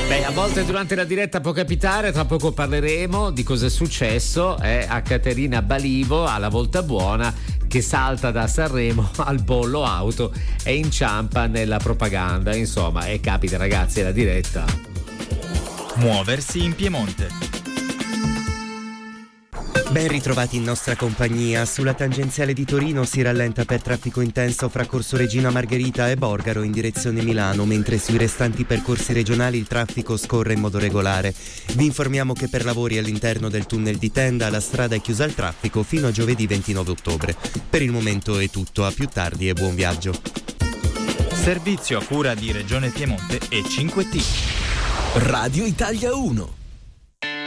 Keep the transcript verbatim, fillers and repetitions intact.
Beh, a volte durante la diretta può capitare, tra poco parleremo di cosa è successo eh, a Caterina Balivo alla Volta Buona, che salta da Sanremo al bollo auto e inciampa nella propaganda. Insomma, e capita, ragazzi, è la diretta. Muoversi in Piemonte. Ben ritrovati in nostra compagnia. Sulla tangenziale di Torino si rallenta per traffico intenso fra Corso Regina Margherita e Borgaro in direzione Milano, mentre sui restanti percorsi regionali il traffico scorre in modo regolare. Vi informiamo che per lavori all'interno del tunnel di Tenda la strada è chiusa al traffico fino a giovedì ventinove ottobre. Per il momento è tutto, a più tardi e buon viaggio. Servizio a cura di Regione Piemonte e cinque T. Radio Italia uno.